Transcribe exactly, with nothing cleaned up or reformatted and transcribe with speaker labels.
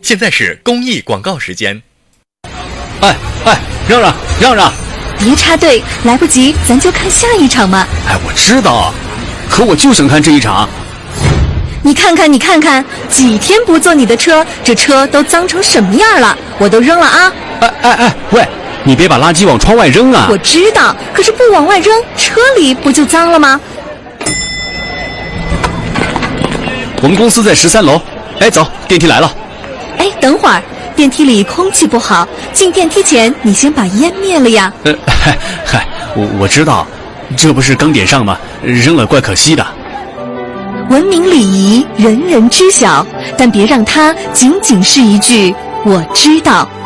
Speaker 1: 现在是公益广告时间。
Speaker 2: 哎哎，让让让让！
Speaker 3: 别插队，来不及，咱就看下一场嘛。
Speaker 2: 哎，我知道，可我就想看这一场。
Speaker 3: 你看看，你看看，几天不坐你的车，这车都脏成什么样了？我都扔了啊！
Speaker 2: 哎哎哎，喂，你别把垃圾往窗外扔啊！
Speaker 3: 我知道，可是不往外扔，车里不就脏了吗？
Speaker 2: 我们公司在十三楼。哎，走，电梯来了。
Speaker 3: 哎，等会儿，电梯里空气不好，进电梯前你先把烟灭了呀。
Speaker 2: 呃，嗨嗨，我我知道，这不是刚点上吗？扔了怪可惜的。
Speaker 3: 文明礼仪，人人知晓，但别让它仅仅是一句“我知道”。